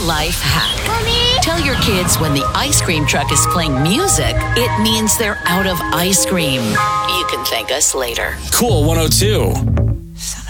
life hack. Mommy? Tell your kids when the ice cream truck is playing music, it means they're out of ice cream. You can thank us later. Cool 102.